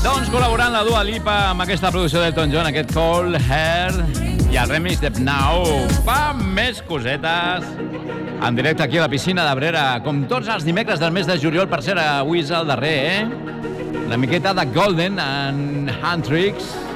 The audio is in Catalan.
Doncs col·laborant la Dua Lipa amb aquesta producció d'Elton John, aquest Cold Hair i el remix de Now. Va més cosetes en directe aquí a la piscina d'Abrera, com tots els dimecres del mes de juliol. Per cert, avui és el darrer, La miqueta de Golden and Handtricks.